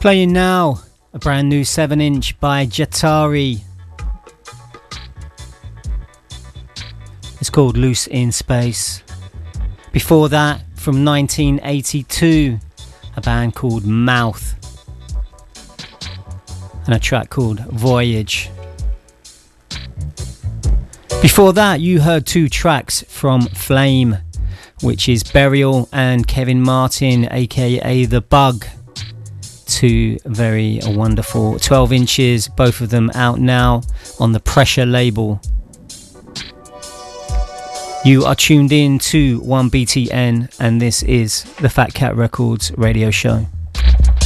Playing now a brand new 7-inch by Jatari. It's called Loose in Space. Before that, from 1982, a band called Mouth and a track called Voyage. Before that, you heard two tracks from Flame, which is Burial and Kevin Martin, aka The Bug. Two very wonderful 12 inches, both of them out now on the Pressure label. You are tuned in to 1BTN, and this is the Fat Cat Records radio show.